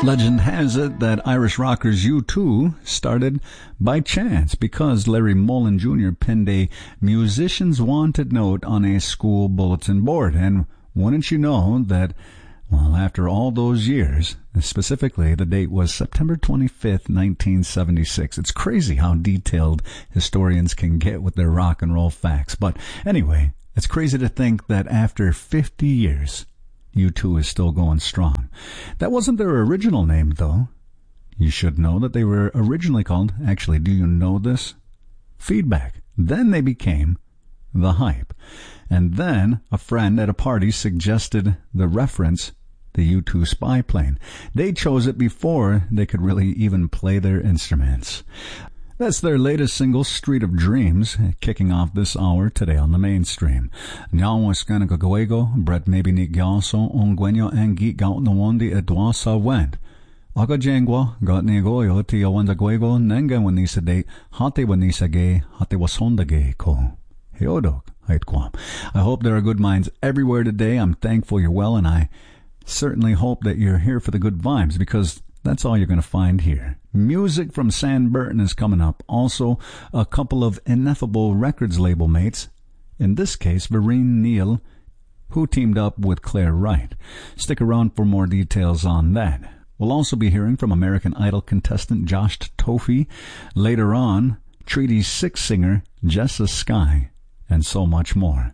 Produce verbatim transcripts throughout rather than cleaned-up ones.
Legend has it that Irish rockers U two started by chance because Larry Mullen Junior penned a musician's wanted note on a school bulletin board. And wouldn't you know that, well, after all those years, specifically the date was September twenty-fifth, nineteen seventy-six. It's crazy how detailed historians can get with their rock and roll facts. But anyway, it's crazy to think that after fifty years, U two is still going strong. That wasn't their original name, though. You should know that they were originally called, actually, do you know this? Feedback. Then they became The Hype. And then a friend at a party suggested the reference, the U two spy plane. They chose it before they could really even play their instruments. That's their latest single, Street of Dreams, kicking off this hour today on the mainstream. Nyawaskana Gagwego, Brett Maybe Nick Gaso, Ongwenyo and Geek Gout Nawondi Edwasa went. Aga Jengwa, got Negoyo, Tia Wanda Guego, Nenga Wanisa Date, Hate Wanisa Gay, Hate Wasonda Gay Ko. Heodok, Haitquam. I hope there are good minds everywhere today. I'm thankful you're well, and I certainly hope that you're here for the good vibes, because that's all you're going to find here. Music from San Burton is coming up. Also, a couple of Ineffable Records label mates. In this case, Vereen Neal, who teamed up with Claire Wright. Stick around for more details on that. We'll also be hearing from American Idol contestant Josh Tofi. Later on, Treaty six singer Jessa Sky, and so much more.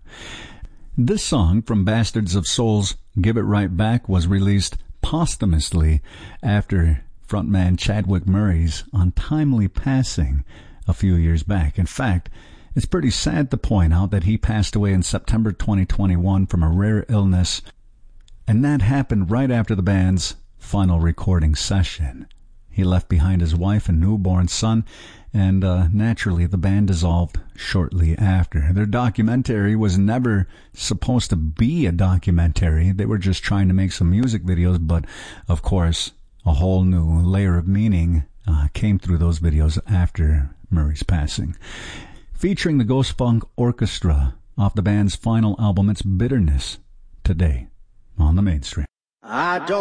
This song from Bastards of Soul's Give It Right Back was released posthumously after frontman Chadwick Murray's untimely passing a few years back. In fact, it's pretty sad to point out that he passed away in September twenty twenty-one from a rare illness, and that happened right after the band's final recording session. He left behind his wife and newborn son, and uh, naturally the band dissolved shortly after. Their documentary was never supposed to be a documentary. They were just trying to make some music videos, but of course a whole new layer of meaning uh, came through those videos after Murray's passing. Featuring the Ghost Funk Orchestra off the band's final album, it's Bitterness, today on the mainstream. I don't